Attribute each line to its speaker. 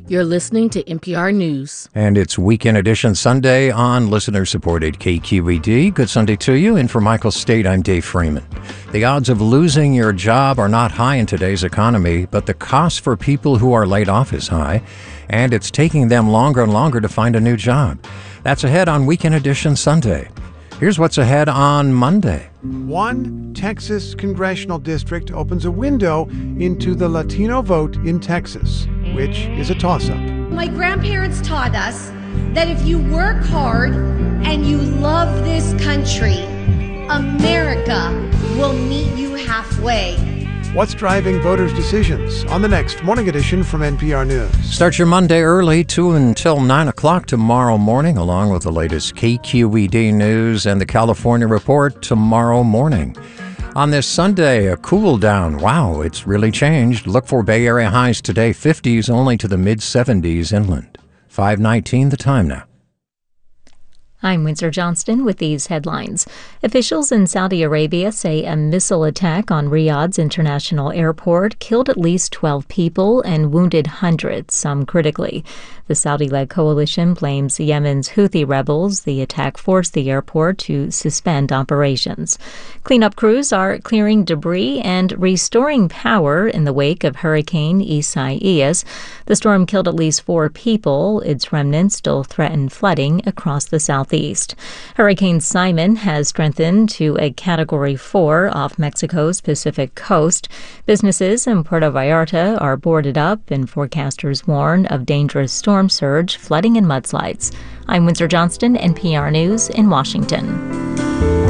Speaker 1: You're listening to NPR News.
Speaker 2: And it's Weekend Edition Sunday on listener-supported KQED. Good Sunday to you. And for Michael State, I'm Dave Freeman. The odds of losing your job are not high in today's economy, but the cost for people who are laid off is high, and it's taking them longer and longer to find a new job. That's ahead on Weekend Edition Sunday. Here's what's ahead on Monday.
Speaker 3: One Texas congressional district opens a window into the Latino vote in Texas, which is a toss-up.
Speaker 4: My grandparents taught us that if you work hard and you love this country, America will meet you halfway.
Speaker 3: What's driving voters' decisions on the next Morning Edition from NPR News.
Speaker 2: Start your Monday early, 2 until 9 o'clock tomorrow morning, along with the latest KQED news and the California Report tomorrow morning. On this Sunday, a cool down. Wow, it's really changed. Look for Bay Area highs today, 50s only to the mid-70s inland. 5:19 the time now.
Speaker 5: I'm Windsor Johnston with these headlines. Officials in Saudi Arabia say a missile attack on Riyadh's international airport killed at least 12 people and wounded hundreds, some critically. The Saudi-led coalition blames Yemen's Houthi rebels. The attack forced the airport to suspend operations. Cleanup crews are clearing debris and restoring power in the wake of Hurricane Isaias. The storm killed at least 4 people. Its remnants still threaten flooding across the southeast. Hurricane Simon has strengthened to a Category 4 off Mexico's Pacific coast. Businesses in Puerto Vallarta are boarded up, and forecasters warn of dangerous storm surge, flooding, and mudslides. I'm Windsor Johnston, NPR News in Washington.